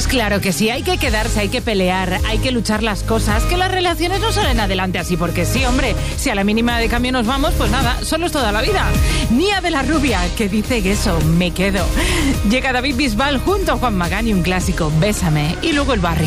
Pues claro que sí, hay que quedarse, hay que pelear, hay que luchar las cosas, que las relaciones no salen adelante así porque sí, hombre. Si a la mínima de cambio nos vamos, pues nada, solo es toda la vida. Nia de la Rubia, que dice que eso, me quedo. Llega David Bisbal junto a Juan Magán y un clásico, Bésame, y luego El Barrio.